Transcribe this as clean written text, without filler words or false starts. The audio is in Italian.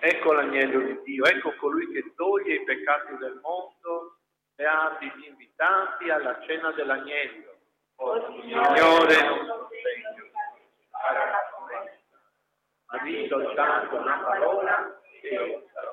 Ecco l'agnello di Dio, ecco colui che toglie i peccati del mondo. Beati gli invitati alla cena dell'agnello. Signore, non sono degno di entrare nella tua mensa, ma di soltanto una parola e io sarò